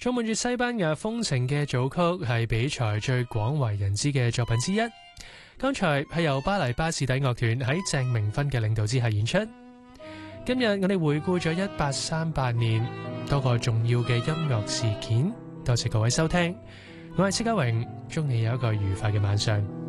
充滿住西班牙風情嘅組曲係比賽最廣為人知嘅作品之一。剛才係由巴黎巴士底樂團喺鄭明芬嘅領導之下演出。今日我哋回顧咗1838年多個重要嘅音樂事件，多謝各位收聽，我係戚家榮，祝你有一個愉快嘅晚上。